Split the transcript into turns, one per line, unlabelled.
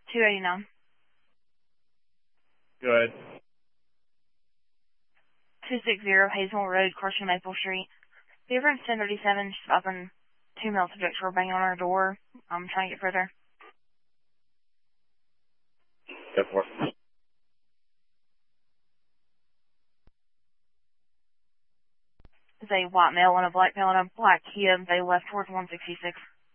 289.
Good.
260 Hazel Road, Carson Maple Street. Beaver 1037, stopping 2 male subjects were banging on our door. I'm trying to get further.
Go for it.
There's a white male and a black male and a black Kia. They left towards 166.